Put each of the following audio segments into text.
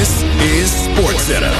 This is SportsCenter.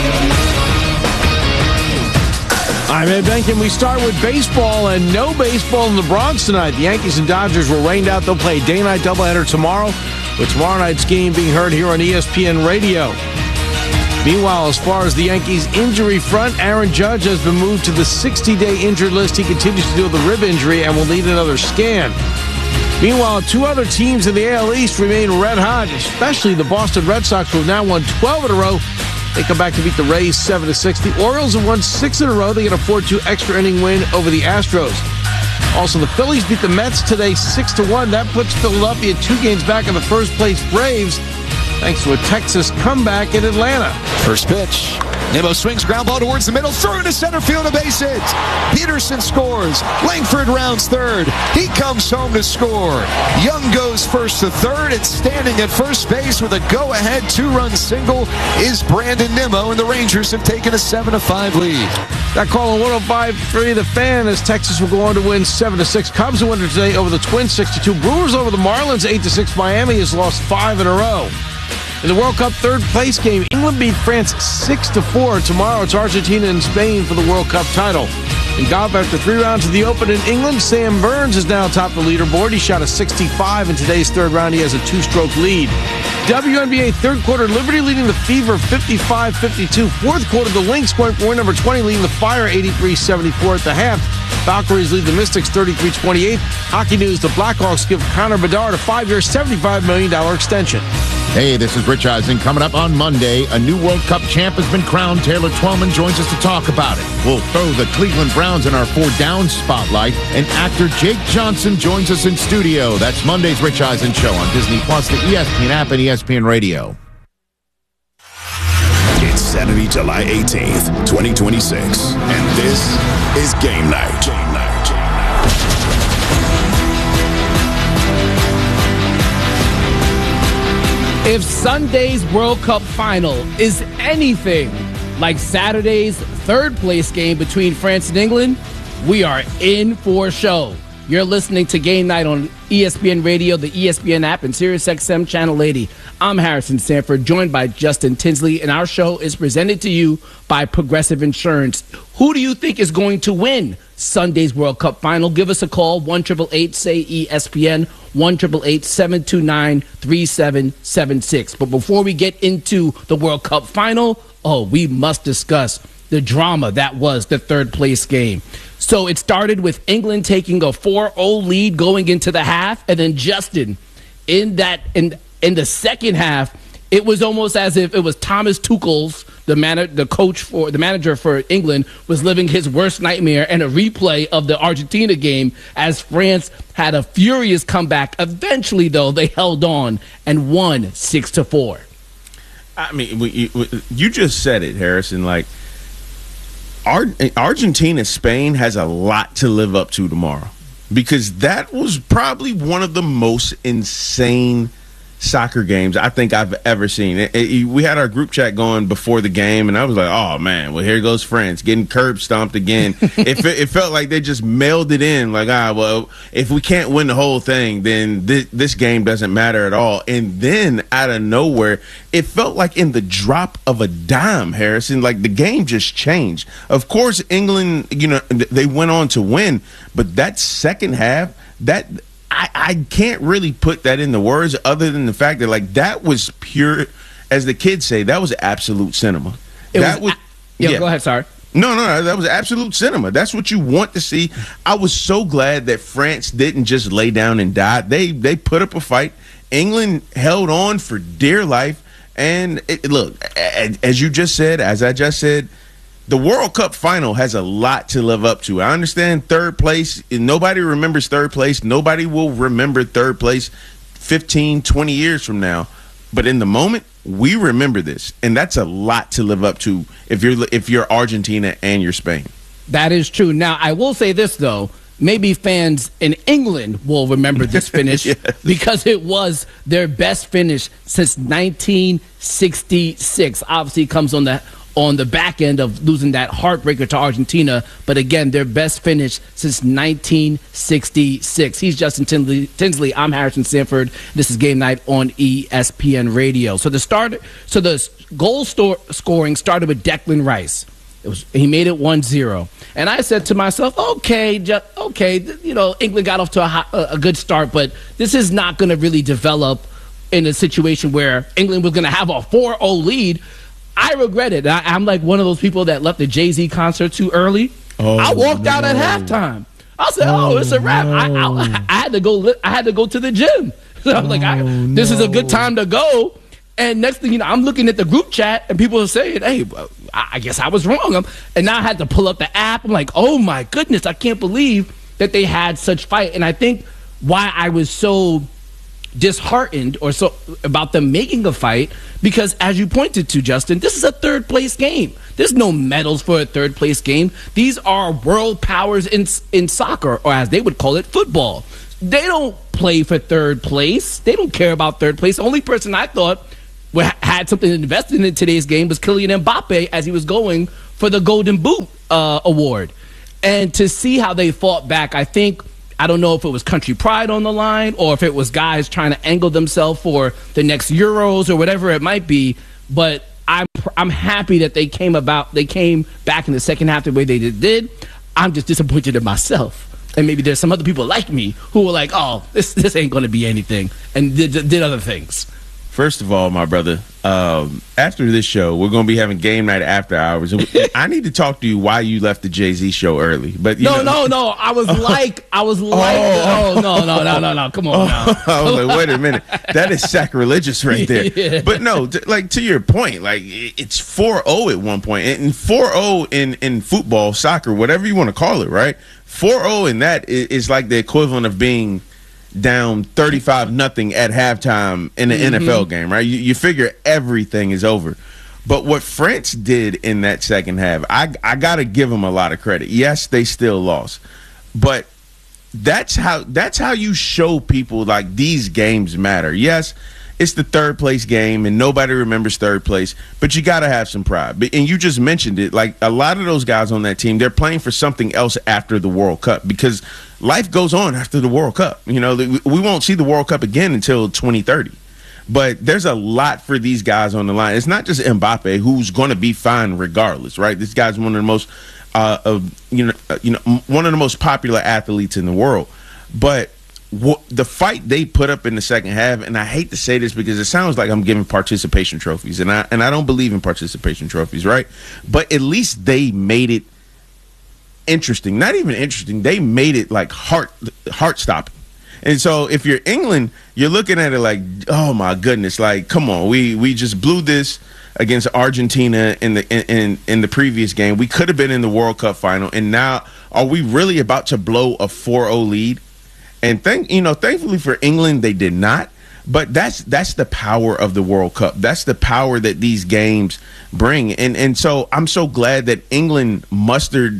I'm Ed Benkin. We start with baseball, and no baseball in the Bronx tonight. The Yankees and Dodgers were rained out. They'll play a day-night doubleheader tomorrow, with tomorrow night's game being heard here on ESPN Radio. Meanwhile, as far as the Yankees injury front, Aaron Judge has been moved to the 60-day injured list. He continues to deal with a rib injury and will need another scan. Meanwhile, two other teams in the AL East remain red hot, especially the Boston Red Sox, who have now won 12 in a row. They come back to beat the Rays 7-6. The Orioles have won 6 in a row. They get a 4-2 extra inning win over the Astros. Also, the Phillies beat the Mets today 6-1. That puts Philadelphia 2 games back on the first-place Braves, thanks to a Texas comeback in Atlanta. First pitch. Nimmo swings, ground ball towards the middle, throw into center field, a base hit. Peterson scores. Langford rounds third. He comes home to score. Young goes first to third, and standing at first base with a go-ahead 2-run single is Brandon Nimmo, and the Rangers have taken a 7-5 lead. That call on 105.3 The Fan, as Texas will go on to win 7-6. Cubs a winner today over the Twins 6-2. Brewers over the Marlins 8-6. Miami has lost 5 in a row. In the World Cup third-place game, England beat France 6-4. Tomorrow, it's Argentina and Spain for the World Cup title. In golf, after 3 rounds of the Open in England, Sam Burns is now atop the leaderboard. He shot a 65 in today's third round. He has a 2-stroke lead. WNBA third quarter, Liberty leading the Fever 55-52. Fourth quarter, the Lynx going for win number 20, leading the Fire 83-74 at the half. Valkyries lead the Mystics 33-28. Hockey news, the Blackhawks give Connor Bedard a 5-year, $75 million extension. Hey, this is Rich Eisen. Coming up on Monday, a new World Cup champ has been crowned. Taylor Twellman joins us to talk about it. We'll throw the Cleveland Browns in our 4 Down spotlight, and actor Jake Johnson joins us in studio. That's Monday's Rich Eisen Show on Disney+, the ESPN app, and ESPN Radio. It's Saturday, July 18th, 2026, and this is Game Night. If Sunday's World Cup final is anything like Saturday's third-place game between France and England, we are in for a show. You're listening to Game Night on ESPN Radio, the ESPN app, and SiriusXM Channel 80. I'm Harrison Sanford, joined by Justin Tinsley, and our show is presented to you by Progressive Insurance. Who do you think is going to win Sunday's World Cup final? Give us a call, 1-888-SAY-ESPN, 1-888-729-3776. But before we get into the World Cup final, we must discuss the drama that was the third-place game. So it started with England taking a 4-0 lead going into the half, and then Justin, in the second half, it was almost as if it was Thomas Tuchel's, the manager for England, was living his worst nightmare, and a replay of the Argentina game as France had a furious comeback. Eventually, though, they held on and won 6-4. I mean, you just said it, Harrison. Like, Argentina, Spain has a lot to live up to tomorrow, because that was probably one of the most insane soccer games I think I've ever seen. We had our group chat going before the game, and I was like, oh man, well, here goes France getting curb stomped again. It felt like they just mailed it in, like, well, if we can't win the whole thing, then this game doesn't matter at all. And then out of nowhere, it felt like in the drop of a dime, Harrison, like the game just changed. Of course, England, they went on to win, but that second half, I can't really put that into words other than the fact that, like, that was pure, as the kids say, that was absolute cinema. Go ahead, sorry. No, that was absolute cinema. That's what you want to see. I was so glad that France didn't just lay down and die. They put up a fight. England held on for dear life. And look, as you just said, as I just said, the World Cup final has a lot to live up to. I understand third place. Nobody remembers third place. Nobody will remember third place 15, 20 years from now. But in the moment, we remember this. And that's a lot to live up to if you're Argentina and you're Spain. That is true. Now, I will say this, though. Maybe fans in England will remember this finish yes. because it was their best finish since 1966. Obviously, it comes on the on the back end of losing that heartbreaker to Argentina. But again, their best finish since 1966. He's Justin Tinsley. I'm Harrison Sanford. This is Game Night on ESPN Radio. So the goal scoring started with Declan Rice. He made it 1-0. And I said to myself, okay, England got off to a good start, but this is not going to really develop in a situation where England was going to have a 4-0 lead. I regret it. I'm like one of those people that left the Jay-Z concert too early. I walked out at halftime. I said, it's a wrap. I had to go. I had to go to the gym. So I was like, this is a good time to go. And next thing you know, I'm looking at the group chat, and people are saying, hey, I guess I was wrong. And now I had to pull up the app. I'm like, oh, my goodness, I can't believe that they had such fight. And I think why I was so disheartened or so about them making a fight, because as you pointed to, Justin, this is a third-place game. There's no medals for a third-place game. These are world powers in soccer, or as they would call it, football. They don't play for third place. They don't care about third place. The only person I thought had something invested in today's game was Kylian Mbappe as he was going for the Golden Boot award. And to see how they fought back, I don't know if it was country pride on the line or if it was guys trying to angle themselves for the next Euros or whatever it might be. But I'm happy that they came back in the second half the way they did. I'm just disappointed in myself. And maybe there's some other people like me who were like, oh, this ain't going to be anything, and did other things. First of all, my brother, after this show, we're going to be having game night after hours. I need to talk to you why you left the Jay-Z show early. But no. I was like, no. Come on now. I was like, wait a minute. That is sacrilegious right there. Yeah. But no, to your point, like it's 4-0 at one point. And 4-0 in football, soccer, whatever you want to call it, right? 4-0 in that is like the equivalent of being down 35-0 at halftime in an NFL game, right? You figure everything is over. But what France did in that second half, I got to give them a lot of credit. Yes, they still lost. But that's how you show people like these games matter. Yes, it's the third place game and nobody remembers third place, but you got to have some pride. And you just mentioned it, like a lot of those guys on that team, they're playing for something else after the World Cup because life goes on after the World Cup. You know, we won't see the World Cup again until 2030. But there's a lot for these guys on the line. It's not just Mbappe, who's going to be fine regardless, right? This guy's one of the most, one of the most popular athletes in the world. But the fight they put up in the second half, and I hate to say this because it sounds like I'm giving participation trophies, and I don't believe in participation trophies, right? But at least they made it interesting. Not even interesting. They made it like heart-stopping. And so if you're England, you're looking at it like, oh my goodness, like come on, we just blew this against Argentina in the previous game. We could have been in the World Cup final, and now are we really about to blow a 4-0 lead? And thankfully for England, they did not. But that's the power of the World Cup. That's the power that these games bring. And so I'm so glad that England mustered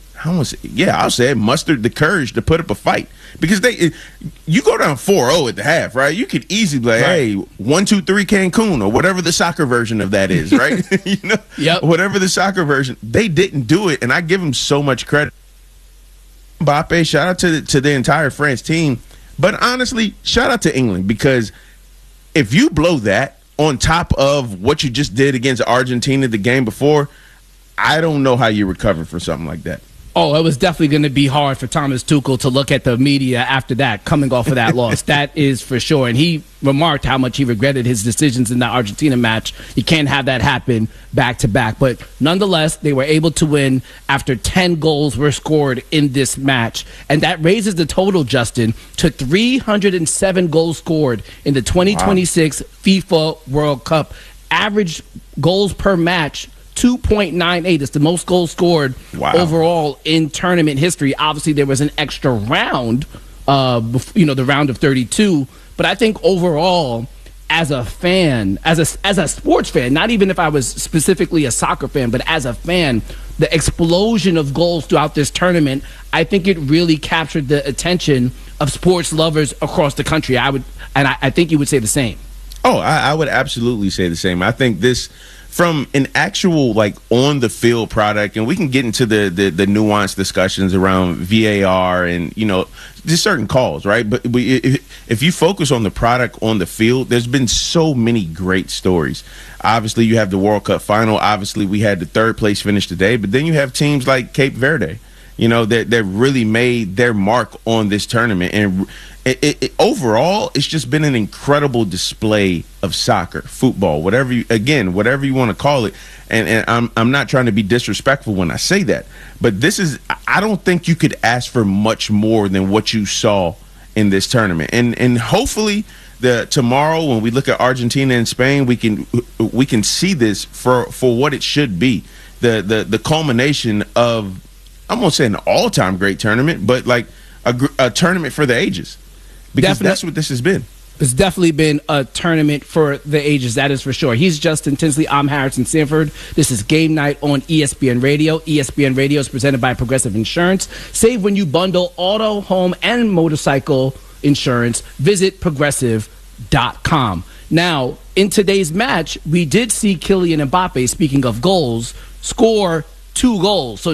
the courage to put up a fight. Because you go down 4-0 at the half, right? You could easily be like, hey, 1-2-3 Cancun or whatever the soccer version of that is, right? Yep. Whatever the soccer version. They didn't do it, and I give them so much credit. Mbappe, shout out to the entire France team. But honestly, shout out to England, because if you blow that on top of what you just did against Argentina the game before, I don't know how you recover from something like that. Oh, it was definitely going to be hard for Thomas Tuchel to look at the media after that, coming off of that loss. That is for sure. And he remarked how much he regretted his decisions in the Argentina match. You can't have that happen back-to-back. But nonetheless, they were able to win after 10 goals were scored in this match. And that raises the total, Justin, to 307 goals scored in the 2026 FIFA World Cup. Average goals per match, 2.98. It's the most goals scored overall in tournament history. Obviously, there was an extra round, the round of 32. But I think overall, as a fan, as a sports fan, not even if I was specifically a soccer fan, but as a fan, the explosion of goals throughout this tournament, I think it really captured the attention of sports lovers across the country. I think you would say the same. Oh, I would absolutely say the same. I think this, from an actual like on the field product, and we can get into the nuanced discussions around VAR and just certain calls, right? But if you focus on the product on the field, there's been so many great stories. Obviously, you have the World Cup final. Obviously, we had the third place finish today, but then you have teams like Cape Verde, that really made their mark on this tournament. And overall, it's just been an incredible display of soccer, football, whatever you want to call it. And I'm not trying to be disrespectful when I say that, but I don't think you could ask for much more than what you saw in this tournament. And hopefully tomorrow when we look at Argentina and Spain, we can see this for what it should be. The culmination of, I'm going to say an all-time great tournament, but like a tournament for the ages. Because that's what this has been. It's definitely been a tournament for the ages, that is for sure. He's Justin Tinsley. I'm Harrison Sanford. This is Game Night on ESPN Radio. ESPN Radio is presented by Progressive Insurance. Save when you bundle auto, home, and motorcycle insurance. Visit Progressive.com. Now, in today's match, we did see Kylian Mbappe, speaking of goals, score 2 goals. So